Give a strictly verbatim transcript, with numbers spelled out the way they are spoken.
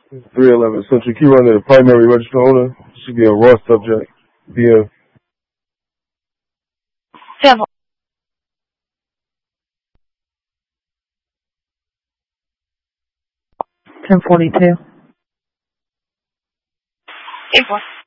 three eleven. Central Key Runner, the primary register owner, should be a raw subject. P M. ten forty-two. eight four.